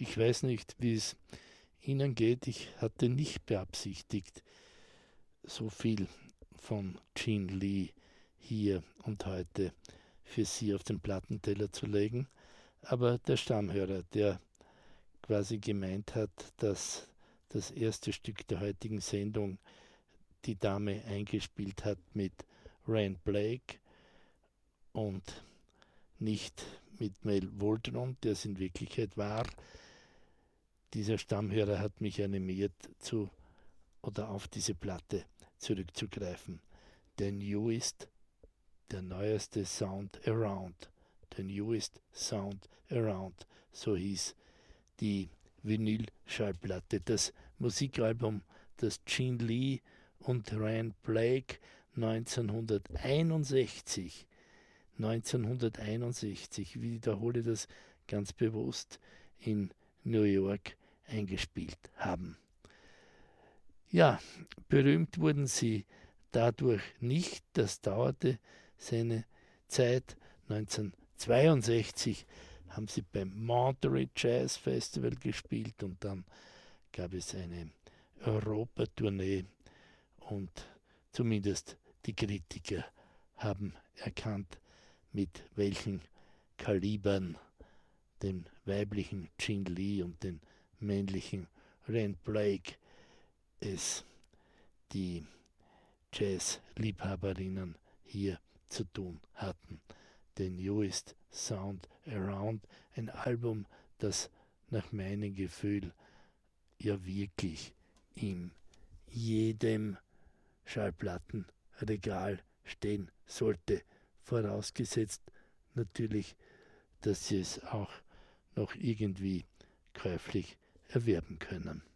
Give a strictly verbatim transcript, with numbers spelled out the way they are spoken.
Ich weiß nicht, wie es Ihnen geht. Ich hatte nicht beabsichtigt, so viel von Gene Lee hier und heute für Sie auf den Plattenteller zu legen. Aber der Stammhörer, der quasi gemeint hat, dass das erste Stück der heutigen Sendung die Dame eingespielt hat mit Rand Blake und nicht mit Mel Waldron, der es in Wirklichkeit war. Dieser Stammhörer hat mich animiert, zu oder auf diese Platte zurückzugreifen. Der Newest, der neueste Sound Around, der Newest Sound Around, so hieß die Vinyl-Schallplatte, das Musikalbum, das Gene Lee und Rand Blake neunzehnhunderteinundsechzig, neunzehnhunderteinundsechzig, ich wiederhole das ganz bewusst, in New York eingespielt haben. Ja, berühmt wurden sie dadurch nicht, das dauerte seine Zeit. neunzehnhundertzweiundsechzig haben sie beim Monterey Jazz Festival gespielt und dann gab es eine Europatournee und zumindest die Kritiker haben erkannt, mit welchen Kalibern den weiblichen Gene Lee und den männlichen Rand Blake es die Jazz-Liebhaberinnen hier zu tun hatten. Den Newest Sound Around, ein Album, das nach meinem Gefühl ja wirklich in jedem Schallplattenregal stehen sollte, vorausgesetzt natürlich, dass Sie es auch noch irgendwie käuflich erwerben können.